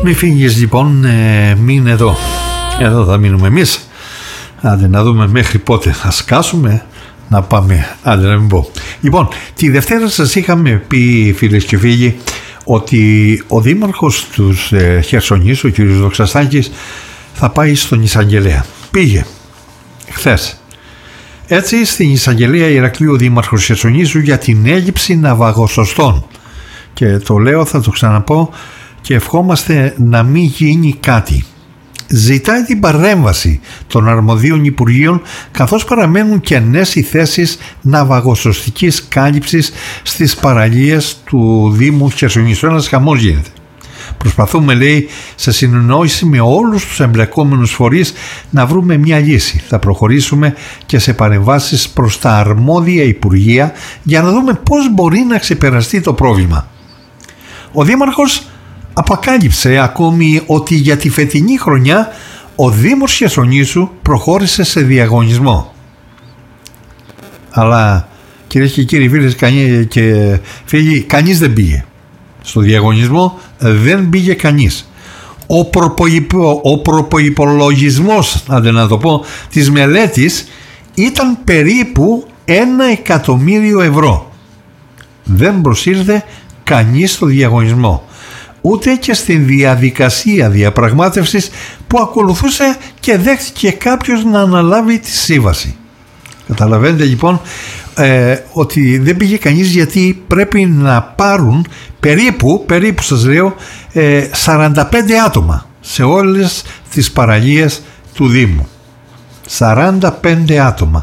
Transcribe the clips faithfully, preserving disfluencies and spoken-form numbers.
Μη φύγεις λοιπόν, ε, μείνε εδώ. Εδώ θα μείνουμε εμείς. Άντε να δούμε μέχρι πότε θα σκάσουμε. Να πάμε, άντε να μην πω. Λοιπόν, τη Δευτέρα σας είχαμε πει, φίλες και φίλοι, ότι ο δήμαρχος τους ε, Χερσονήσου, ο κ. Δοξαστάκης, θα πάει στον εισαγγελέα. Πήγε χθες. Έτσι, στην εισαγγελία Ηρακλείου ο δήμαρχος Χερσονήσου για την έλλειψη ναυαγοσωστών. Και το λέω, θα το ξαναπώ, και ευχόμαστε να μην γίνει κάτι. Ζητάει την παρέμβαση των αρμοδίων υπουργείων, καθώς παραμένουν κενές οι θέσεις ναυαγοσωστικής κάλυψης στις παραλίες του Δήμου Χερσονήσου. Ένας χαμός γίνεται. Προσπαθούμε, λέει, σε συνεννόηση με όλους τους εμπλεκόμενους φορείς να βρούμε μια λύση. Θα προχωρήσουμε και σε παρεμβάσεις προς τα αρμόδια υπουργεία για να δούμε πώς μπορεί να ξεπεραστεί το πρόβλημα. Ο δήμαρχος αποκάλυψε ακόμη ότι για τη φετινή χρονιά ο Δήμος Χερσονήσου προχώρησε σε διαγωνισμό. Αλλά, κυρίες και κύριοι, φίλες και φίλοι, κανείς δεν πήγε. Στο διαγωνισμό δεν πήγε κανείς. Ο, προποϊπο, ο προποϋπολογισμός, άντε να το πω, της μελέτης ήταν περίπου ένα εκατομμύριο ευρώ. Δεν προσήλθε κανείς στο διαγωνισμό, ούτε και στην διαδικασία διαπραγμάτευσης που ακολουθούσε, και δέχτηκε κάποιος να αναλάβει τη σύμβαση. Καταλαβαίνετε λοιπόν ε, ότι δεν πήγε κανείς, γιατί πρέπει να πάρουν περίπου, περίπου σας λέω, ε, σαράντα πέντε άτομα σε όλες τις παραλίες του Δήμου. σαράντα πέντε άτομα.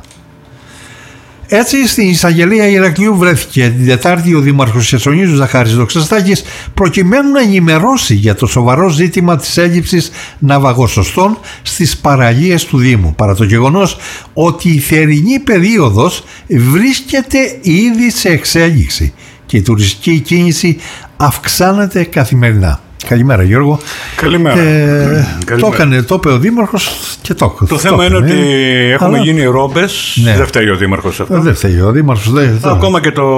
Έτσι, στην εισαγγελία Ηρακλείου βρέθηκε την Τετάρτη ο δήμαρχος Χερσονήσου Ζαχάρης Δοξαστάκης, προκειμένου να ενημερώσει για το σοβαρό ζήτημα της έλλειψης ναυαγοσωστών στις παραλίες του Δήμου, παρά το γεγονός ότι η θερινή περίοδος βρίσκεται ήδη σε εξέλιξη και η τουριστική κίνηση αυξάνεται καθημερινά. Καλημέρα, Γιώργο. Καλημέρα. Ε, Καλημέρα. Το έκανε, το είπε ο δήμαρχος και το Το, το θέμα είναι ότι έχουμε αλλά... γίνει ρόμπες. Ναι. Δεν φταίει ο δήμαρχος αυτό. Δεν φταίει ο δήμαρχος. Δεν... Ακόμα και το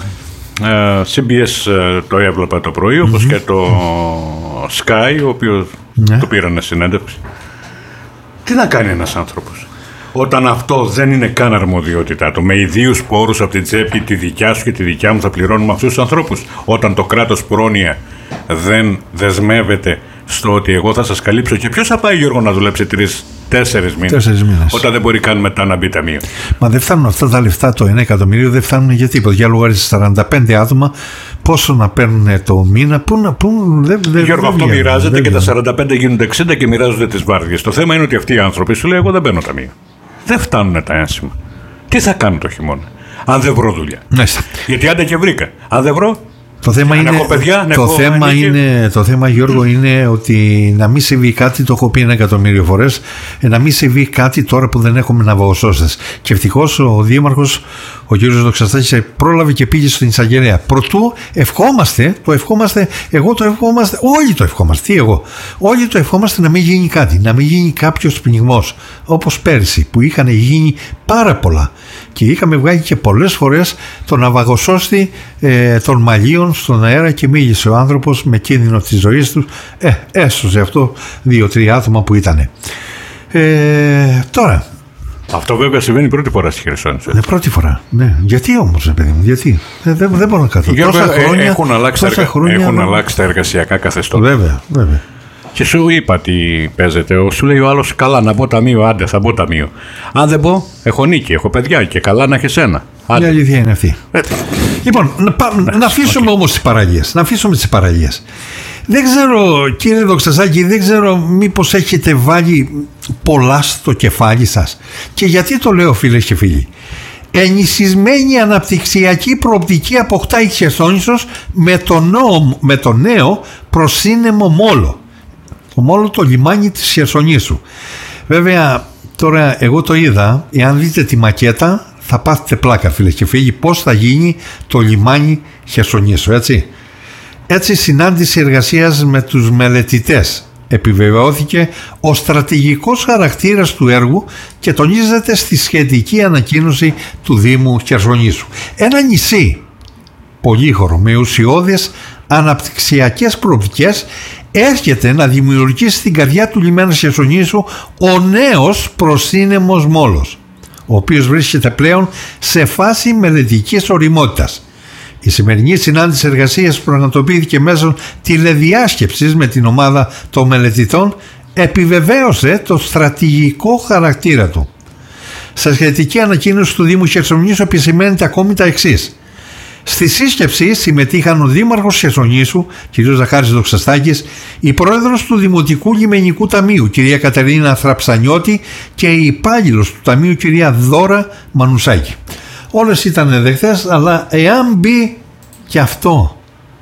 ε, σι μπι ες ε, το έβλεπα το πρωί, όπως mm-hmm. και το Sky, ο οποίος ναι. το πήρανε συνέντευξη. Τι να κάνει ένας άνθρωπος όταν αυτό δεν είναι καν αρμοδιότητά του? Με ιδίους πόρους από την τσέπη, τη δικιά σου και τη δικιά μου, θα πληρώνουμε αυτούς τους ανθρώπους? Όταν το κράτος πρόνοια δεν δεσμεύεται στο ότι εγώ θα σας καλύψω. Και ποιος θα πάει, Γιώργο, να δουλέψει τρεις, τέσσερις μήνες, τέσσερις μήνες όταν δεν μπορεί καν μετά να μπει ταμείο? Μα δεν φτάνουν αυτά τα λεφτά, το ένα εκατομμύριο δεν φτάνουν για τίποτα. Για λογαριασμό σαράντα πέντε άτομα, πόσο να παίρνουν το μήνα, πού να πού. Δεν, δεν, Γιώργο, δεν αυτό βγαίνει, μοιράζεται δεν και τα σαράντα πέντε γίνονται εξήντα και μοιράζονται τις βάρδιες. Το θέμα είναι ότι αυτοί οι άνθρωποι σου λέει: εγώ δεν παίρνω ταμείο. Δεν φτάνουν τα ένσημα. Τι θα κάνω το χειμώνα, αν δεν βρω δουλειά? Ναι. Γιατί άντε και βρήκα. Αν δεν βρω. Το θέμα, είναι, παιδιά, το, θέμα είναι, το θέμα, Γιώργο, είναι ότι να μην συμβεί κάτι, το έχω πει ένα εκατομμύριο φορές, να μην συμβεί κάτι τώρα που δεν έχουμε ναυαγοσώστες. Και ευτυχώς ο δήμαρχος, ο κ. Δοξαστάκης, πρόλαβε και πήγε στην εισαγγελέα. Προτού ευχόμαστε, το ευχόμαστε, εγώ το ευχόμαστε, όλοι το ευχόμαστε, τι εγώ, όλοι το ευχόμαστε να μην γίνει κάτι, να μην γίνει κάποιος πνιγμός, όπως πέρσι που είχαν γίνει πάρα πολλά. Και είχαμε βγάλει και πολλές φορές τον ναυαγοσώστη ε, των μαλλίων στον αέρα και μίλησε ο άνθρωπος με κίνδυνο της ζωής του. Ε, έσωσε αυτό δύο-τρία άτομα που ήτανε. Ε, τώρα. Αυτό βέβαια συμβαίνει πρώτη φορά στη Χερσόνησο. Ναι, πρώτη φορά. Ναι. Γιατί όμως, ρε παιδί μου, γιατί? Ε, δεν, δεν μπορώ να κάνω. Τόσα χρόνια, έχουν αλλάξει, τόσα εργα... χρόνια... έχουν αλλάξει τα εργασιακά καθεστώτα. Βέβαια, βέβαια. Και σου είπα τι παίζεται. Σου λέει ο άλλος: καλά, να μπω ταμείο, άντε, θα μπω ταμείο. Αν δεν μπω, έχω νίκη, έχω παιδιά και καλά να έχεις ένα. Η αλήθεια είναι αυτή. Έτσι. Λοιπόν, να, πά, να, να αφήσουμε okay. όμως τις παραλίες. Να αφήσουμε τις παραλίες. Δεν ξέρω, κύριε Δοξαστάκη, δεν ξέρω μήπως έχετε βάλει πολλά στο κεφάλι σας. Και γιατί το λέω, φίλες και φίλοι? Ενισχυσμένη αναπτυξιακή προοπτική αποκτά η Χερσόνησος με το νέο, με το νέο προσύνεμο μόλο. Το μόλο, το λιμάνι της Χερσονήσου. Βέβαια, τώρα εγώ το είδα, εάν δείτε τη μακέτα θα πάθετε πλάκα, φίλες και φίλοι, πώς θα γίνει το λιμάνι Χερσονήσου, έτσι. Έτσι, συνάντηση εργασίας με τους μελετητές. Επιβεβαιώθηκε ο στρατηγικός χαρακτήρας του έργου και τονίζεται στη σχετική ανακοίνωση του Δήμου Χερσονήσου. Ένα νησί πολύχωρο με ουσιώδες αναπτυξιακές προοπτικές, έρχεται να δημιουργήσει στην καρδιά του λιμένα Χερσονήσου ο νέος προσύνεμος μόλος, ο οποίος βρίσκεται πλέον σε φάση μελετικής ωριμότητας. Η σημερινή συνάντηση εργασίας που πραγματοποιήθηκε μέσω τηλεδιάσκεψης με την ομάδα των μελετητών επιβεβαίωσε το στρατηγικό χαρακτήρα του. Στα σχετική ανακοίνωση του Δήμου Χερσονήσου επισημαίνεται ακόμη τα εξής. Στη σύσκεψη συμμετείχαν ο Δήμαρχος Χερσονήσου, κ. Ζαχάρης Δοξαστάκης, η Πρόεδρος του Δημοτικού Λιμενικού Ταμείου, κ. Κατερίνα Θραψανιώτη, και η υπάλληλος του Ταμείου, κ. Δώρα Μανουσάκη. Όλες ήταν δεχτές, αλλά εάν μπει και αυτό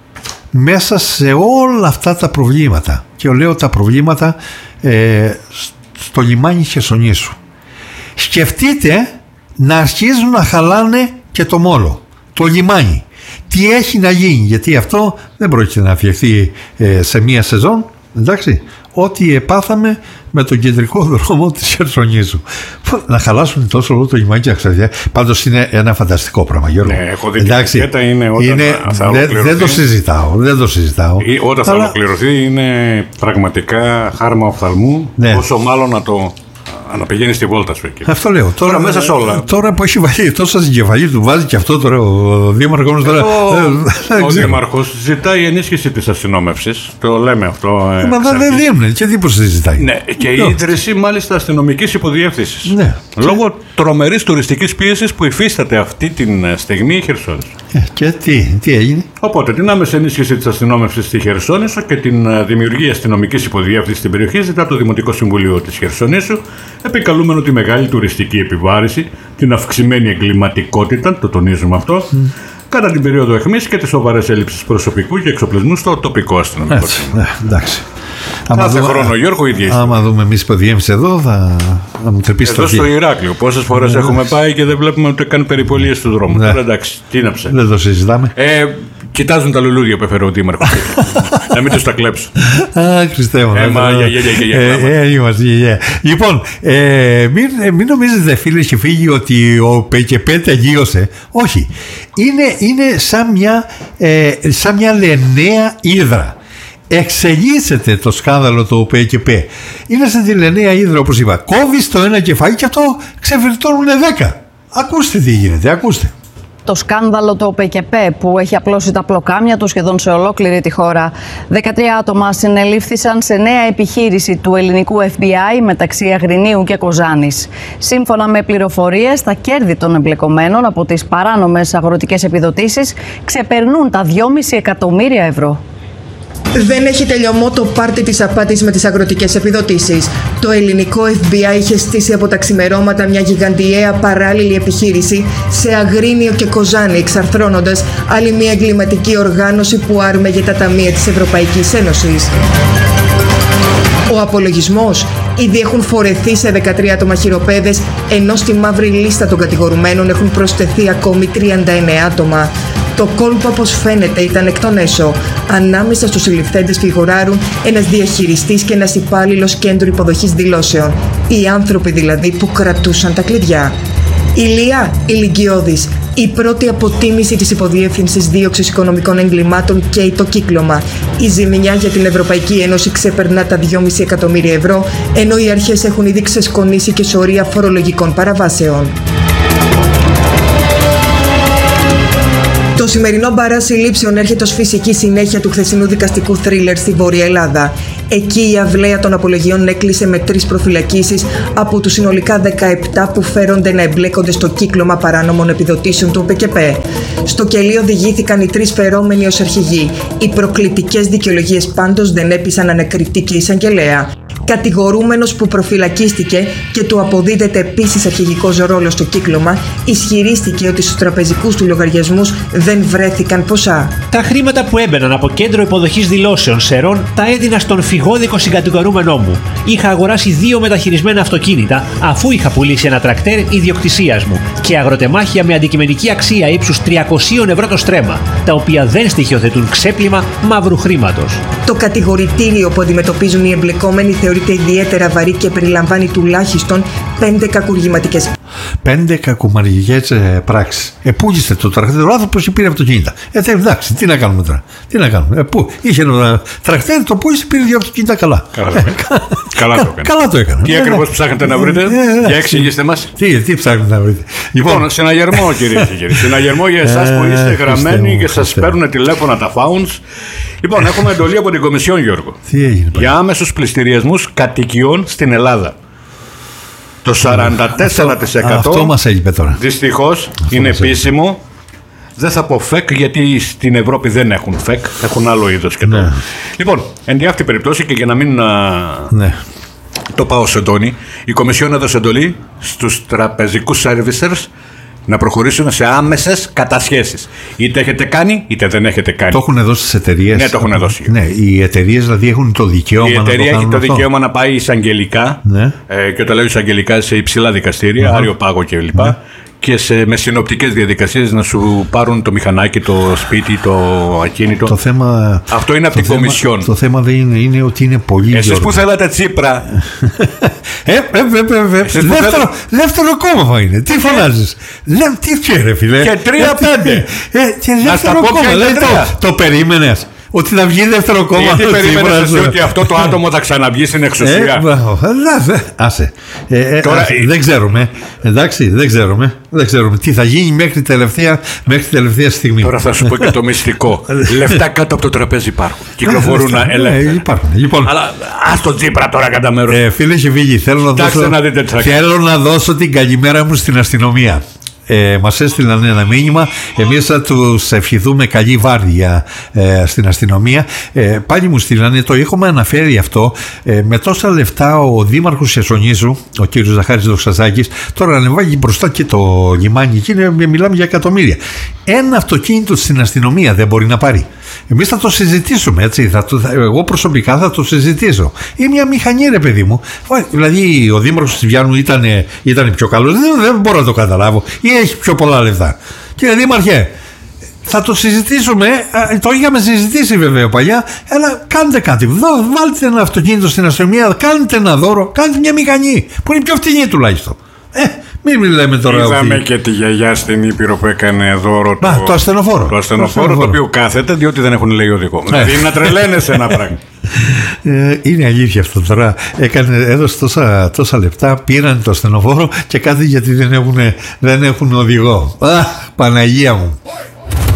μέσα σε όλα αυτά τα προβλήματα, και λέω τα προβλήματα ε, στο λιμάνι Χερσονήσου, σκεφτείτε να αρχίζουν να χαλάνε και το μόλο, το λιμάνι. Τι έχει να γίνει, γιατί αυτό δεν πρόκειται να φτιαχτεί ε, σε μία σεζόν, εντάξει. Ό,τι επάθαμε με τον κεντρικό δρόμο της Χερσονήσου. Να χαλάσουν τόσο όλο το λιμάνι και αξαδιά. Πάντως είναι ένα φανταστικό πράγμα, Γιώργο. Ναι, έχω δει. Εντάξει, την είναι όταν είναι, θα δεν, δεν το συζητάω. Δεν το συζητάω. Ή, όταν θα αλλά... ολοκληρωθεί είναι πραγματικά χάρμα οφθαλμού. Ναι. Όσο μάλλον να το να πηγαίνει στη βόλτα σου εκεί. Αυτό λέω. Τώρα, τώρα μέσα σε όλα. Τώρα που έχει βάλει τόσο στην κεφαλή του, βάζει και αυτό τώρα ο Δήμαρχος. Τώρα, ο ο Δήμαρχος ζητάει ενίσχυση της αστυνόμευσης. Το λέμε αυτό. Ε, Μα δεν δίνουν. Και τι που συζητάει. Ναι, και η ίδρυση μάλιστα αστυνομικής υποδιεύθυνσης. Ναι. Λόγω τρομερής τουριστικής πίεσης που υφίσταται αυτή τη στιγμή η Χερσόνησο. Ε, και τι, τι έγινε. Οπότε την άμεση ενίσχυση της αστυνόμευσης στη Χερσόνησο και την δημιουργία αστυνομικής υποδιεύθυνσης στην περιοχή ζητά το Δημοτικό Συμβουλίο της Χερσονήσου, επικαλούμενο τη μεγάλη τουριστική επιβάρηση, την αυξημένη εγκληματικότητα, το τονίζουμε αυτό, mm. κατά την περίοδο αιχμής και τις σοβαρές έλλειψεις προσωπικού και εξοπλισμού στο τοπικό αστυνομικό. Ναι, εντάξει. Κάθε χρόνο, Γιώργο, ίδια. Άμα δούμε εμείς υποδιέμιση εδώ, θα, θα μου τρεπήσει το χέρι. Εδώ στο Ηράκλειο, πόσες φορές ναι. έχουμε πάει και δεν βλέπουμε ούτε καν περιπολίες του δρόμου. Ναι. Τώρα εντάξει, τι να ψάξει. Δεν το συζητάμε. Ε, κοιτάζουν τα λουλούδια που έφερε ο Δήμαρχος. Να μην τους τα κλέψουν. Α, Χριστέ μου. Λοιπόν, μην νομίζετε φίλοι και φίλοι ότι ο ΠΚΠ τελείωσε. Όχι. Είναι σαν μια λενέα ύδρα. Εξελίσσεται το σκάνδαλο του ΠΚΠ. Είναι σαν τη λενέα ύδρα, όπως είπα. Κόβεις το ένα κεφάλι και αυτό ξεφερτώνουν δέκα. Ακούστε τι γίνεται, ακούστε. Το σκάνδαλο του ΠΚΠ που έχει απλώσει τα πλοκάμια του σχεδόν σε ολόκληρη τη χώρα. δεκατρία άτομα συνελήφθησαν σε νέα επιχείρηση του ελληνικού Εφ Μπι Άι μεταξύ Αγρινίου και Κοζάνης. Σύμφωνα με πληροφορίες, τα κέρδη των εμπλεκομένων από τις παράνομες αγροτικές επιδοτήσεις ξεπερνούν τα δυόμισι εκατομμύρια ευρώ. Δεν έχει τελειωμό το πάρτι της απάτης με τις αγροτικές επιδοτήσεις. Το ελληνικό Εφ Μπι Άι είχε στήσει από τα ξημερώματα μια γιγαντιαία παράλληλη επιχείρηση σε Αγρίνιο και Κοζάνη, εξαρθρώνοντας άλλη μια εγκληματική οργάνωση που άρμεγε τα ταμεία της Ευρωπαϊκής Ένωσης. Ο απολογισμός: ήδη έχουν φορεθεί σε δεκατρία άτομα χειροπέδες, ενώ στη μαύρη λίστα των κατηγορουμένων έχουν προσθεθεί ακόμη τριάντα εννέα άτομα. Το κόλπο, όπως φαίνεται, ήταν εκ των έσω. Ανάμεσα στους συλληφθέντες φιγουράρουν ένας διαχειριστής και ένας υπάλληλος κέντρου υποδοχής δηλώσεων. Οι άνθρωποι δηλαδή που κρατούσαν τα κλειδιά. Ηλία Ηλικιώδης. Η πρώτη αποτίμηση της Υποδιεύθυνσης Δίωξης Οικονομικών Εγκλημάτων καίει το κύκλωμα. Η ζημιά για την Ευρωπαϊκή Ένωση ξεπερνά τα δυόμισι εκατομμύρια ευρώ, ενώ οι αρχές έχουν ήδη ξεσκονίσει και σωρία φορολογικών παραβάσεων. Το σημερινό μπαράζ συλλήψεων έρχεται ως φυσική συνέχεια του χθεσινού δικαστικού θρίλερ στη Βόρεια Ελλάδα. Εκεί η αυλαία των απολογιών έκλεισε με τρεις προφυλακίσεις από τους συνολικά δεκαεπτά που φέρονται να εμπλέκονται στο κύκλωμα παράνομων επιδοτήσεων του ΠΚΠ. Στο κελί οδηγήθηκαν οι τρεις φερόμενοι ως αρχηγοί. Οι προκλητικές δικαιολογίες πάντως δεν έπεισαν ανακριτή και εισαγγελέα. Κατηγορούμενος που προφυλακίστηκε και του αποδίδεται επίσης αρχηγικός ρόλος στο κύκλωμα, ισχυρίστηκε ότι στους τραπεζικούς του λογαριασμούς δεν βρέθηκαν ποσά. Τα χρήματα που έμπαιναν από κέντρο υποδοχής δηλώσεων Σερών τα έδινα στον φυγόδικο συγκατηγορούμενό μου. Είχα αγοράσει δύο μεταχειρισμένα αυτοκίνητα, αφού είχα πουλήσει ένα τρακτέρ ιδιοκτησίας μου και αγροτεμάχια με αντικειμενική αξία ύψους τριακόσια ευρώ το στρέμμα, τα οποία δεν στοιχειοθετούν ξέπλυμα μαύρου χρήματος. Το κατηγορητήριο που αντιμετωπίζουν οι εμπλεκόμενοι θεωρείται ιδιαίτερα βαρύ και περιλαμβάνει τουλάχιστον πέντε κακουργηματικές. πέντε κακομαρικές ε, πράξεις. Ε, πούλησε το τρακτέρ, ο άνθρωπος πήρε αυτοκίνητα. Ε, τε, εντάξει, τι να κάνουμε τώρα. Τι να κάνουμε. Ε, πού, είχε ένα τρακτέρ, το πούλησε, πήρε δύο αυτοκίνητα καλά. Καλά το, ε, καλά το έκανε. Καλά το έκανε. Τι ε, ακριβώς ψάχνετε να βρείτε, ε, για εξηγήστε μας. Τι, τι ψάχνετε να βρείτε. Λοιπόν, συναγερμό κύριε και κύριοι. Συναγερμό για εσάς που είστε γραμμένοι και σας παίρνουν τηλέφωνα τα φάουντς. Λοιπόν, έχουμε εντολή από την Κομισιόν, Γιώργο. Τι έγινε, για άμεσους πληστηριασμούς κατοικιών στην Ελλάδα. Το σαράντα τέσσερα τοις εκατό αυτό, αυτό μας έλειπε τώρα. Δυστυχώς αυτό είναι επίσημο. Δεν θα πω φεκ γιατί στην Ευρώπη δεν έχουν φεκ. Έχουν άλλο είδος και ναι. το. Λοιπόν, εν τη αυτή περιπτώσει και για να μην ναι. το πάω σε τόνι, η Κομισιόν έδωσε εντολή στους τραπεζικούς servicers να προχωρήσουν σε άμεσες κατασχέσεις. Είτε έχετε κάνει, είτε δεν έχετε κάνει. Το έχουν δώσει στις εταιρείες. Ναι, το έχουν δώσει. Ναι, οι εταιρείες δηλαδή έχουν το δικαίωμα. Η εταιρεία να το έχει το αυτό. δικαίωμα να πάει εισαγγελικά. Ναι. Ε, και όταν λέω εισαγγελικά σε υψηλά δικαστήρια, mm-hmm. Άριο Πάγο κλπ. Ναι. Και σε, με συνοπτικές διαδικασίες να σου πάρουν το μηχανάκι, το σπίτι, το ακίνητο. Το θέμα, αυτό είναι από την θέμα, Κομισιόν. Το θέμα δεν είναι, είναι ότι είναι πολύ. Εσείς που θέλατε Τσίπρα. ε, ε, ε, ε, ε, δεύτερο, δεύτερο κόμμα θα είναι. Τι φωνάζεις. Τι ξέρε φίλε. Και τρία πέντε. Δεύτερο κόμμα. Το περίμενες. Ότι θα βγει δεύτερο κόμμα. Γιατί περίμενες εσύ ότι αυτό το άτομο θα ξαναβγεί στην εξουσία. Ε, άσε. Ε, Τώρα, άσε. Δεν ξέρουμε. Εντάξει, δεν ξέρουμε. Δεν ξέρουμε τι θα γίνει μέχρι τελευταία, μέχρι τελευταία στιγμή. Τώρα θα σου πω και το μυστικό. Λεφτά κάτω από το τραπέζι υπάρχουν. Κυκλοφορούν ελεύθερα. Υπάρχουν. Λοιπόν, αλλά ας τον Τσίπρα τώρα κατά μέρος. Ε, φίλε και φίλοι, θέλω να, δώσω, να, θέλω να δώσω την καλημέρα μου στην αστυνομία. Ε, μας έστειλαν ένα μήνυμα. Εμείς θα τους ευχηθούμε καλή βάρδια ε, στην αστυνομία. ε, Πάλι μου στείλανε, το έχουμε αναφέρει αυτό, ε, με τόσα λεφτά ο δήμαρχος Χερσονήσου, ο κύριος Ζαχάρης Δοξαζάκης, τώρα ανεβάγει μπροστά και το λιμάνι και είναι, μιλάμε για εκατομμύρια. Ένα αυτοκίνητο στην αστυνομία δεν μπορεί να πάρει. Εμείς θα το συζητήσουμε, έτσι. Θα το, θα, εγώ προσωπικά θα το συζητήσω. Ή μια μηχανή, ρε παιδί μου. Δηλαδή, ο δήμαρχος της Βιάννου ήταν, ήταν πιο καλός. Δεν, δεν μπορώ να το καταλάβω. Ή έχει πιο πολλά λεφτά. Κύριε Δήμαρχε, θα το συζητήσουμε. Το είχαμε συζητήσει βέβαια παλιά. Αλλά κάντε κάτι. Βάλτε ένα αυτοκίνητο στην αστυνομία. Κάντε ένα δώρο. Κάντε μια μηχανή που είναι πιο φτηνή τουλάχιστον. Ε, μην μιλάμε τώρα. Είδαμε ότι... και τη γιαγιά στην Ήπειρο που έκανε δώρο το, Α, το ασθενοφόρο. Το ασθενοφόρο, το οποίο κάθεται διότι δεν έχουν λέει οδηγό. Δηλαδή να τρελαίνεσαι ένα πράγμα. Ε, είναι αλήθεια αυτό τώρα. Έκανε, έδωσε τόσα, τόσα λεπτά, πήραν το ασθενοφόρο και κάτι γιατί δεν έχουν, δεν έχουν οδηγό. Αχ, Παναγία μου.